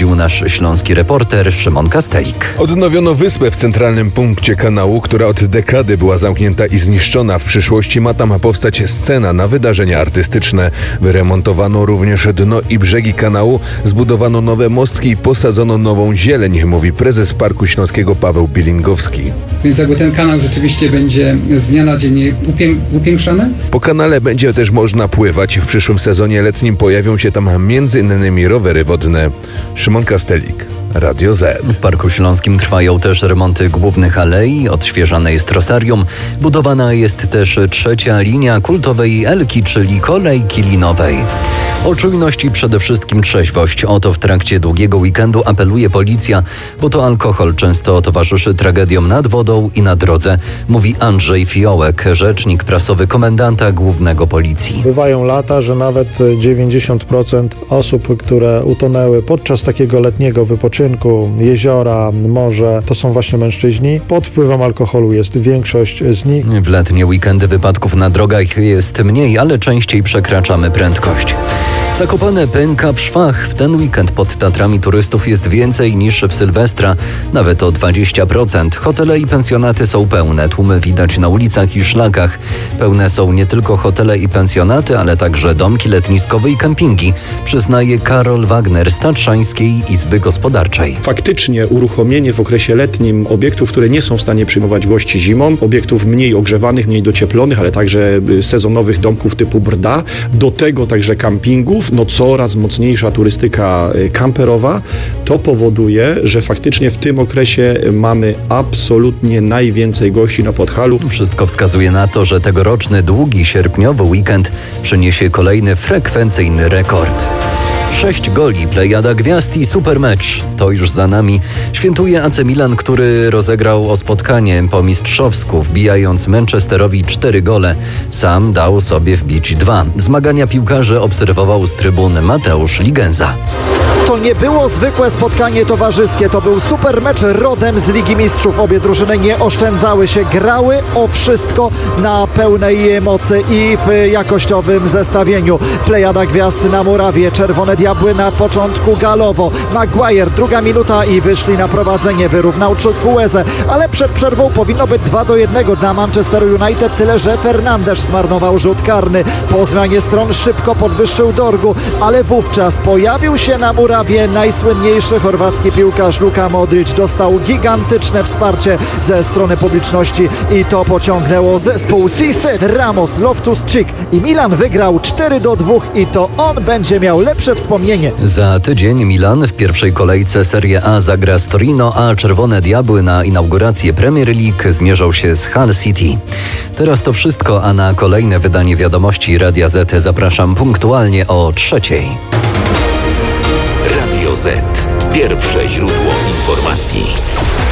śledził nasz śląski reporter Szymon Kastelik. Odnowiono wyspę w centralnym punkcie kanału, która od dekady była zamknięta i zniszczona. W przyszłości ma tam powstać scena na wydarzenia artystyczne. Wyremontowano również dno i brzegi kanału, zbudowano nowe mostki i posadzono nową zieleń, mówi prezes Parku Śląskiego Paweł Bilingowski. Więc jakby ten kanał rzeczywiście będzie z dnia na dzień upiększany? Po kanale będzie też można pływać. W przyszłym sezonie letnim pojawią się tam m.in. rowery wodne. Szymon Kastelik, Radio Z. W Parku Śląskim trwają też remonty głównych alei, odświeżane jest trosarium. Budowana jest też trzecia linia kultowej Elki, czyli kolejki linowej. O czujność i przede wszystkim trzeźwość. O to w trakcie długiego weekendu apeluje policja, bo to alkohol często towarzyszy tragediom nad wodą i na drodze, mówi Andrzej Fiołek, rzecznik prasowy komendanta głównego policji. Bywają lata, że nawet 90% osób, które utonęły podczas takiego letniego wypoczynku, jeziora, morze, to są właśnie mężczyźni. Pod wpływem alkoholu jest większość z nich. W letnie weekendy wypadków na drogach jest mniej, ale częściej przekraczamy prędkość. Zakopane pęka w szwach. W ten weekend pod Tatrami turystów jest więcej niż w Sylwestra, nawet o 20%. Hotele i pensjonaty są pełne, tłumy widać na ulicach i szlakach. Pełne są nie tylko hotele i pensjonaty, ale także domki letniskowe i kempingi, przyznaje Karol Wagner z Tatrzańskiej Izby Gospodarczej. Faktycznie uruchomienie w okresie letnim obiektów, które nie są w stanie przyjmować gości zimą, obiektów mniej ogrzewanych, mniej docieplonych, ale także sezonowych domków typu Brda, do tego także kampingów, coraz mocniejsza turystyka kamperowa, to powoduje, że faktycznie w tym okresie mamy absolutnie najwięcej gości na Podhalu. Wszystko wskazuje na to, że tegoroczny długi sierpniowy weekend przyniesie kolejny frekwencyjny rekord. 6 goli, plejada gwiazd i super mecz. To już za nami. Świętuje AC Milan, który rozegrał o spotkanie po mistrzowsku, wbijając Manchesterowi 4 gole. Sam dał sobie wbić 2. Zmagania piłkarzy obserwował z trybun Mateusz Ligenza. To nie było zwykłe spotkanie towarzyskie, to był super mecz rodem z Ligi Mistrzów. Obie drużyny nie oszczędzały się, grały o wszystko na pełnej mocy i w jakościowym zestawieniu. Plejada gwiazd na murawie, Czerwone Diabły na początku galowo. Maguire, 2 minuta i wyszli na prowadzenie, wyrównał Chukwueze, ale przed przerwą powinno być 2-1 dla Manchesteru United, tyle że Fernandes zmarnował rzut karny. Po zmianie stron szybko podwyższył Dorgu, ale wówczas pojawił się na murawie najsłynniejszy chorwacki piłkarz Luka Modrić. Dostał gigantyczne wsparcie ze strony publiczności i to pociągnęło zespół Sisse, Ramos, Loftus-Cheek i Milan wygrał 4-2 i to on będzie miał lepsze wspomnienie. Za tydzień Milan w pierwszej kolejce Serie A zagra z Torino, a Czerwone Diabły na inaugurację Premier League zmierzą się z Hull City. Teraz to wszystko, a na kolejne wydanie Wiadomości Radia Z zapraszam punktualnie o 3:00. Radio Z. Pierwsze źródło informacji.